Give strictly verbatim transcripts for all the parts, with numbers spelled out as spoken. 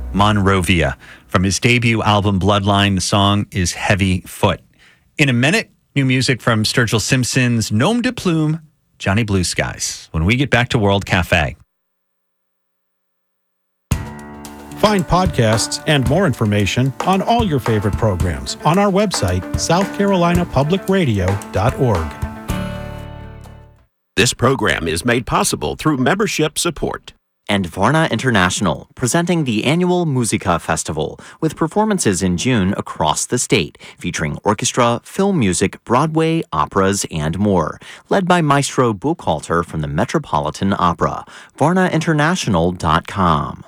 Monrovia. From his debut album, Bloodline, the song is Heavy Foot. In a minute, new music from Sturgill Simpson's Nom de Plume, Johnny Blue Skies, when we get back to World Cafe. Find podcasts and more information on all your favorite programs on our website, south carolina public radio dot org. This program is made possible through membership support. And Varna International, presenting the annual Musica Festival, with performances in June across the state, featuring orchestra, film music, Broadway, operas, and more. Led by Maestro Buchhalter from the Metropolitan Opera. varna international dot com.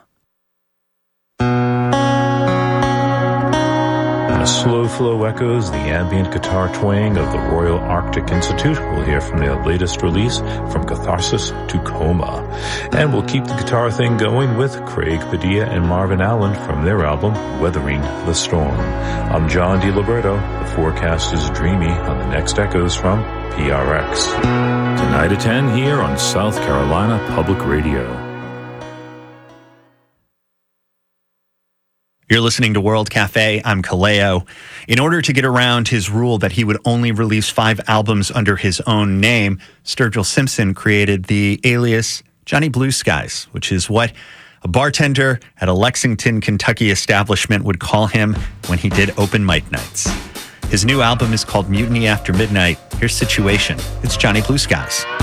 As slow flow echoes the ambient guitar twang of the Royal Arctic Institute, we'll hear from their latest release, From Catharsis to Coma. And we'll keep the guitar thing going with Craig Padilla and Marvin Allen from their album, Weathering the Storm. I'm John DiLiberto. The forecast is dreamy on the next echoes from P R X. Tonight at ten here on South Carolina Public Radio. You're listening to World Cafe. I'm Kaleo. In order to get around his rule that he would only release five albums under his own name, Sturgill Simpson created the alias Johnny Blue Skies, which is what a bartender at a Lexington, Kentucky establishment would call him when he did open mic nights. His new album is called Mutiny After Midnight. Here's Situation. It's Johnny Blue Skies.